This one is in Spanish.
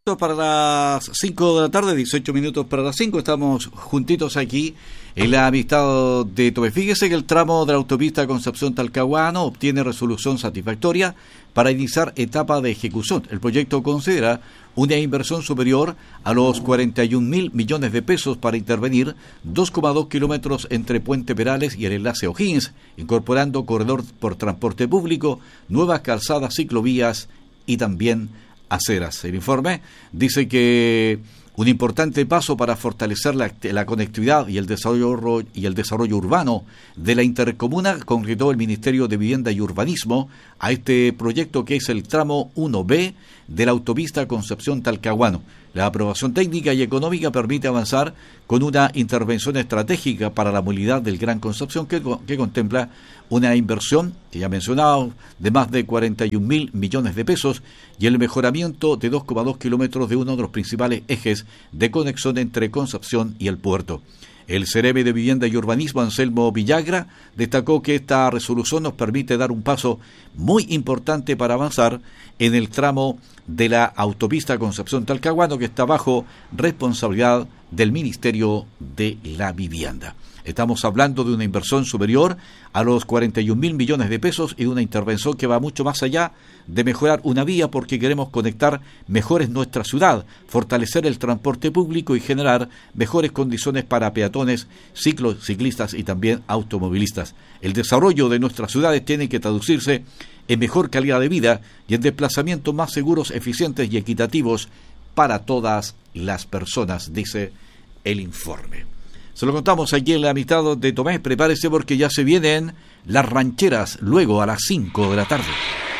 Para las 5 de la tarde, 18 minutos para las 5, estamos juntitos aquí en la amistad de Tomé. Fíjese que el tramo de la autopista Concepción-Talcahuano obtiene resolución satisfactoria para iniciar etapa de ejecución. El proyecto considera una inversión superior a los 41.000 millones de pesos para intervenir 2,2 kilómetros entre Puente Perales y el enlace O'Higgins, incorporando corredor por transporte público, nuevas calzadas, ciclovías y también aceras. El informe dice que un importante paso para fortalecer la conectividad y el desarrollo urbano de la intercomuna concretó el Ministerio de Vivienda y Urbanismo a este proyecto, que es el tramo 1B de la autopista Concepción-Talcahuano. La aprobación técnica y económica permite avanzar con una intervención estratégica para la movilidad del Gran Concepción que contempla una inversión, que ya he mencionado, de más de 41.000 millones de pesos y el mejoramiento de 2,2 kilómetros de uno de los principales ejes de conexión entre Concepción y el puerto. El CEREME de Vivienda y Urbanismo, Anselmo Villagra, destacó que esta resolución nos permite dar un paso muy importante para avanzar en el tramo de la autopista Concepción-Talcahuano, que está bajo responsabilidad del Ministerio de la Vivienda. Estamos hablando de una inversión superior a los 41.000 millones de pesos y de una intervención que va mucho más allá de mejorar una vía, porque queremos conectar mejores nuestra ciudad, fortalecer el transporte público y generar mejores condiciones para peatones, ciclistas y también automovilistas. El desarrollo de nuestras ciudades tiene que traducirse en mejor calidad de vida y en desplazamientos más seguros, eficientes y equitativos para todas las personas, dice el informe. Se lo contamos aquí en la amistad de Tomé. Prepárese porque ya se vienen las rancheras luego a las 5 de la tarde.